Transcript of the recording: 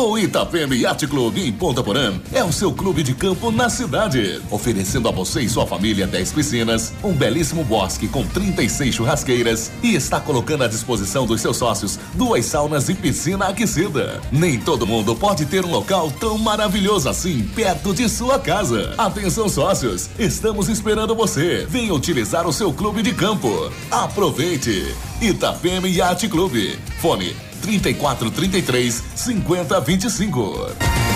O Itapema Yacht Club em Ponta Porã é o seu clube de campo na cidade, oferecendo a você e sua família 10 piscinas, um belíssimo bosque com 36 churrasqueiras e está colocando à disposição dos seus sócios 2 saunas e piscina aquecida. Nem todo mundo pode ter um local tão maravilhoso assim perto de sua casa. Atenção, sócios, estamos esperando você. Venha utilizar o seu clube de campo. Aproveite! Itapema Yacht Club. Fone 3433 5025.